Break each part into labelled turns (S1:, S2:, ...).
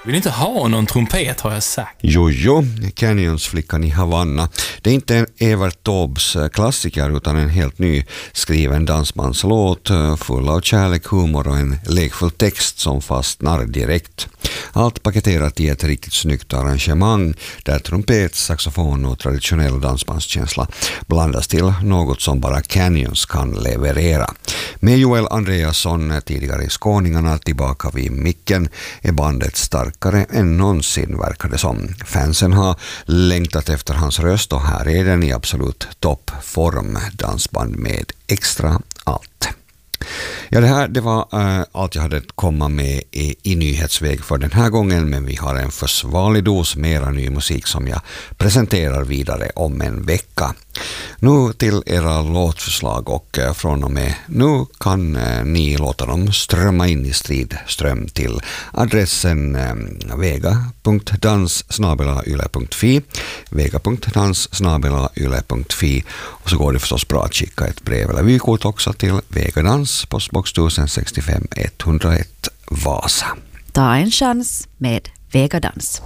S1: Vill inte ha någon trumpet, har jag sagt.
S2: Jojo, Canyons-flickan i Havanna. Det är inte en Evert Taubes klassiker utan en helt ny skriven dansbandslåt full av kärlek, humor och en lekfull text som fastnar direkt. Allt paketerat i ett riktigt snyggt arrangemang där trumpet, saxofon och traditionell dansbandskänsla blandas till något som bara Canyons kan leverera. Med Joel Andreasson, tidigare i Skåningarna, tillbaka vid micken är bandet starkare än någonsin, verkar det som. Fansen har längtat efter hans röst och här är den i absolut toppform. Dansband med extra allt. Ja, det var allt jag hade att komma med i nyhetsväg för den här gången, men vi har en försvarlig dos mera ny musik som jag presenterar vidare om en vecka. Nu till era låtförslag och från och med nu kan ni låta dem strömma in i stridström till adressen vega.dans@yle.fi vega.dans@yle.fi och så går det förstås bra att skicka ett brev eller vykort också till Vegadans, postbox 1065 101 Vasa.
S3: Ta en chans med Vegadans.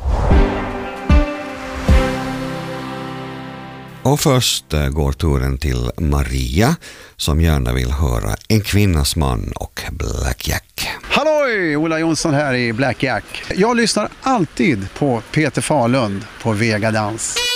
S2: Och först går turen till Maria som gärna vill höra En kvinnas man och Black Jack.
S4: Halloj, Ola Jonsson här i Black Jack. Jag lyssnar alltid på Peter Fahlund på Vegadans.